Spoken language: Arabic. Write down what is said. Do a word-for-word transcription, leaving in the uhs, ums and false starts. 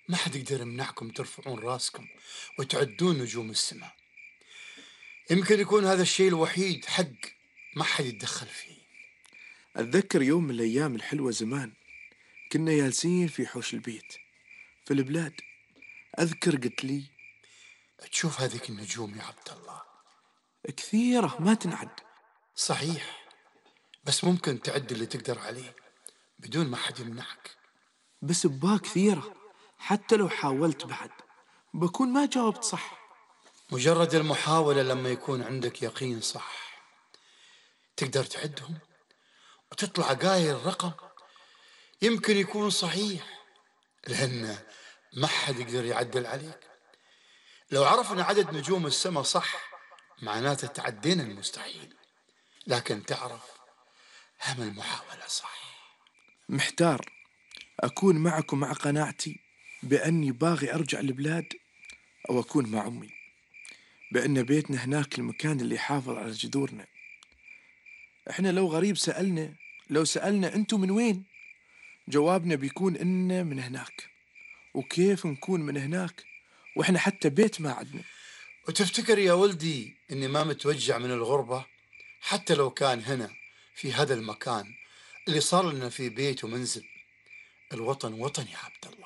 ما حد يقدر يمنعكم ترفعون راسكم وتعدون نجوم السماء. يمكن يكون هذا الشيء الوحيد حق ما حد يتدخل فيه. أتذكر يوم من الأيام الحلوة زمان، كنا جالسين في حوش البيت في البلاد. أذكر قلت لي: تشوف هذيك النجوم يا عبد الله؟ كثيرة ما تنعد. صحيح، بس ممكن تعد اللي تقدر عليه بدون ما حد يمنعك. بس ببا كثيرة، حتى لو حاولت بعد بكون ما جاوبت صح. مجرد المحاولة لما يكون عندك يقين صح تقدر تعدهم وتطلع قايل الرقم. يمكن يكون صحيح لأن ما حد يقدر يعدل عليك. لو عرفنا عدد نجوم السماء صح معناته تعدينا المستحيل، لكن تعرف هم المحاولة صح. محتار أكون معكم مع قناعتي بأني باغي أرجع البلاد، أو أكون مع أمي بأن بيتنا هناك المكان اللي يحافظ على جذورنا. إحنا لو غريب سألنا لو سألنا أنتوا من وين، جوابنا بيكون إننا من هناك. وكيف نكون من هناك وإحنا حتى بيت ما عدنا؟ وتفتكر يا ولدي إني ما متوجع من الغربة حتى لو كان هنا في هذا المكان اللي صار لنا فيه بيت ومنزل؟ الوطن وطن يا عبد الله.